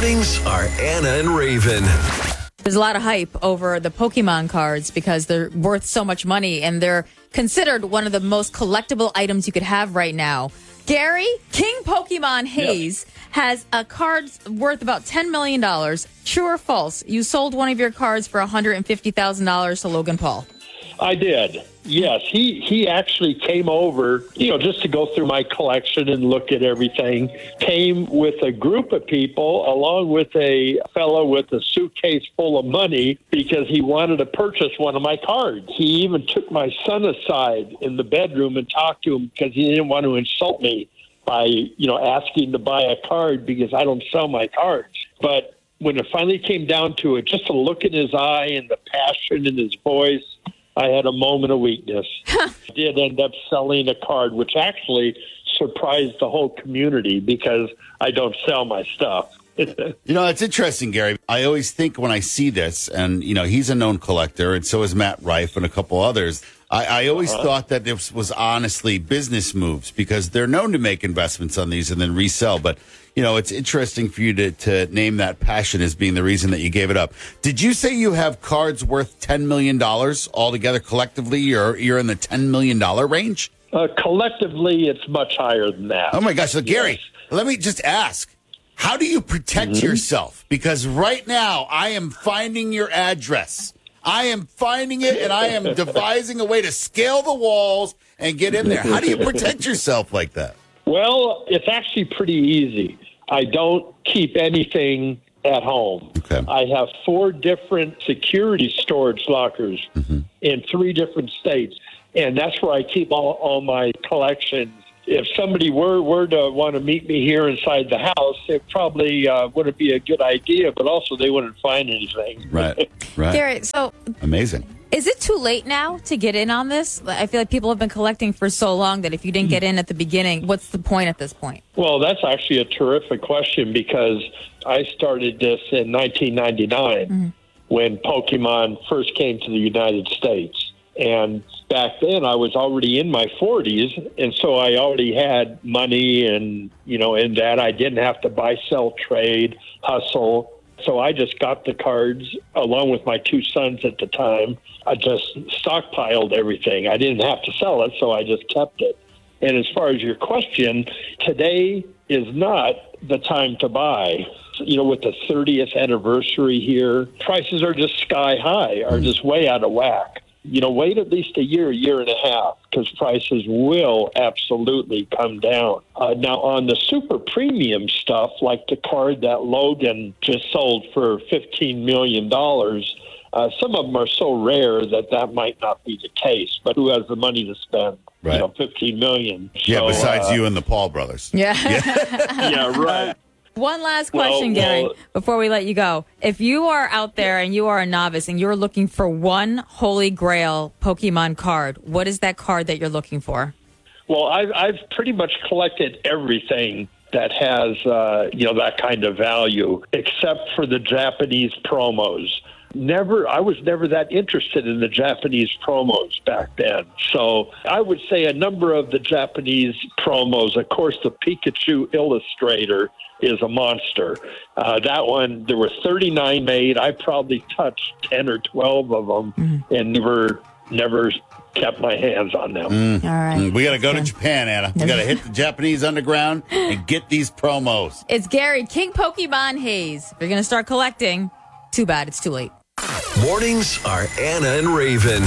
Mornings are Anna and Raven. There's a lot of hype over the Pokemon cards because they're worth so much money and they're considered one of the most collectible items you could have right now. Gary, King Pokemon Hayes, has a card worth about $10 million. True or false? You sold one of your cards for $150,000 to Logan Paul. I did. Yes, he actually came over, just to go through my collection and look at everything. Came with a group of people, along with a fellow with a suitcase full of money, because he wanted to purchase one of my cards. He even took my son aside in the bedroom and talked to him because he didn't want to insult me by, asking to buy a card because I don't sell my cards. But when it finally came down to it, just the look in his eye and the passion in his voice, I had a moment of weakness. I did end up selling a card, which actually surprised the whole community because I don't sell my stuff. It's interesting, Gary. I always think when I see this, and, he's a known collector, and so is Matt Rife and a couple others. I always thought that this was honestly business moves because they're known to make investments on these and then resell. But, it's interesting for you to name that passion as being the reason that you gave it up. Did you say you have cards worth $10 million altogether collectively? You're in the $10 million range? Collectively, it's much higher than that. Oh, my gosh. So, Gary, let me just ask. How do you protect yourself? Because right now, I am finding your address. I am finding it, and I am devising a way to scale the walls and get in there. How do you protect yourself like that? Well, it's actually pretty easy. I don't keep anything at home. Okay. I have 4 different security storage lockers in 3 different states, and that's where I keep all my collections. If somebody were to want to meet me here inside the house, it probably wouldn't be a good idea, but also they wouldn't find anything. Right. Gary, so amazing. Is it too late now to get in on this? I feel like people have been collecting for so long that if you didn't get in at the beginning, what's the point at this point? Well, that's actually a terrific question because I started this in 1999 when Pokemon first came to the United States. And back then I was already in my 40s, and so I already had money and, in that I didn't have to buy, sell, trade, hustle. So I just got the cards along with my 2 sons at the time. I just stockpiled everything. I didn't have to sell it, so I just kept it. And as far as your question, today is not the time to buy. With the 30th anniversary here, prices are just sky high, are just way out of whack. Wait at least a year and a half, because prices will absolutely come down. Now, on the super premium stuff, like the card that Logan just sold for $15 million, some of them are so rare that might not be the case. But who has the money to spend? Right. $15 million. Yeah, besides you and the Paul brothers. Yeah. Yeah, right. One last question, Gary, before we let you go. If you are out there and you are a novice and you're looking for one holy grail Pokemon card, what is that card that you're looking for? Well, I've pretty much collected everything that has, that kind of value, except for the Japanese promos. I was never that interested in the Japanese promos back then. So I would say a number of the Japanese promos, of course, the Pikachu Illustrator is a monster. That one, there were 39 made. I probably touched 10 or 12 of them and never kept my hands on them. All right. We got to go to Japan, Anna. We got to hit the Japanese underground and get these promos. It's Gary, King Pokemon Hayes. If you're going to start collecting, too bad. It's too late. Mornings are Anna and Raven.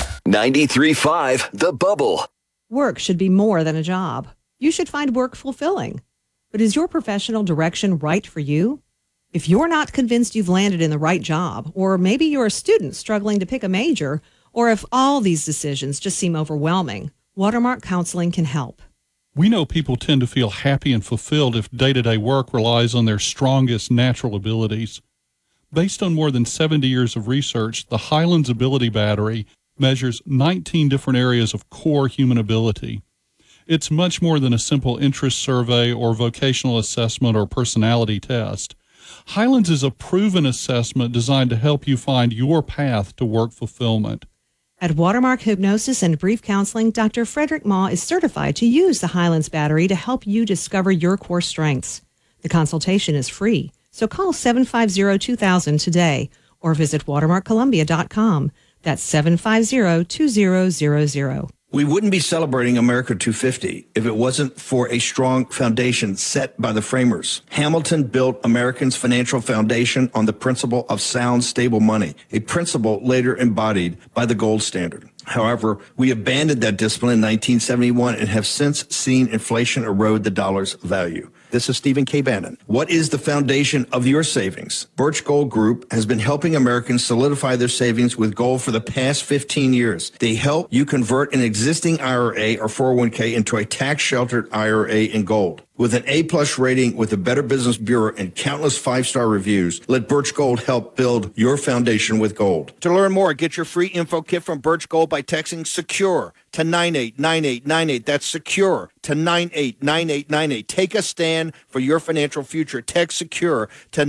93.5 The Bubble. Work should be more than a job. You should find work fulfilling. But is your professional direction right for you? If you're not convinced you've landed in the right job, or maybe you're a student struggling to pick a major, or if all these decisions just seem overwhelming, Watermark Counseling can help. We know people tend to feel happy and fulfilled if day-to-day work relies on their strongest natural abilities. Based on more than 70 years of research, the Highlands Ability Battery measures 19 different areas of core human ability. It's much more than a simple interest survey or vocational assessment or personality test. Highlands is a proven assessment designed to help you find your path to work fulfillment. At Watermark Hypnosis and Brief Counseling, Dr. Frederick Ma is certified to use the Highlands Battery to help you discover your core strengths. The consultation is free, So call 750-2000 today or visit watermarkcolumbia.com. That's 750-2000. We wouldn't be celebrating America 250 if it wasn't for a strong foundation set by the framers. Hamilton built Americans' financial foundation on the principle of sound, stable money, a principle later embodied by the gold standard. However, we abandoned that discipline in 1971 and have since seen inflation erode the dollar's value. This is Stephen K. Bannon. What is the foundation of your savings? Birch Gold Group has been helping Americans solidify their savings with gold for the past 15 years. They help you convert an existing IRA or 401k into a tax-sheltered IRA in gold. With an A-plus rating with the Better Business Bureau and countless five-star reviews, let Birch Gold help build your foundation with gold. To learn more, get your free info kit from Birch Gold by texting SECURE to 989898. That's SECURE to 989898. Take a stand for your financial future. Text SECURE to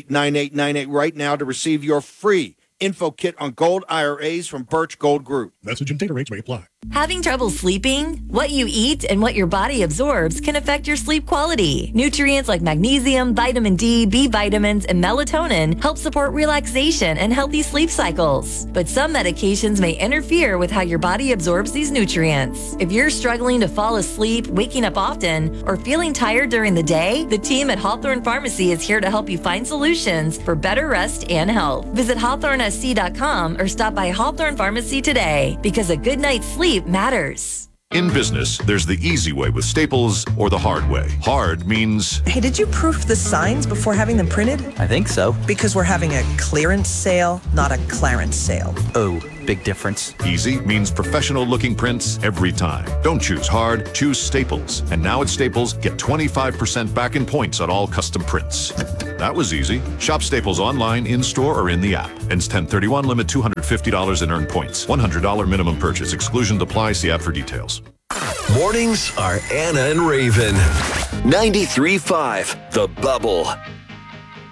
989898 right now to receive your free info kit on gold IRAs from Birch Gold Group. Message and data rates may apply. Having trouble sleeping? What you eat and what your body absorbs can affect your sleep quality. Nutrients like magnesium, vitamin D, B vitamins, and melatonin help support relaxation and healthy sleep cycles. But some medications may interfere with how your body absorbs these nutrients. If you're struggling to fall asleep, waking up often, or feeling tired during the day, the team at Hawthorne Pharmacy is here to help you find solutions for better rest and health. Visit hawthornesc.com or stop by Hawthorne Pharmacy today, because a good night's sleep matters. In business, there's the easy way with Staples or the hard way. Hard means... Hey, did you proof the signs before having them printed? I think so. Because we're having a clearance sale, not a clarence sale. Oh, big difference. Easy means professional-looking prints every time. Don't choose hard, choose Staples. And now at Staples, get 25% back in points on all custom prints. That was easy. Shop Staples online, in-store, or in the app. Ends 10/31, limit $250 in earned points. $100 minimum purchase. Exclusion apply. See app for details. Mornings are Anna and Raven. 93.5 The Bubble.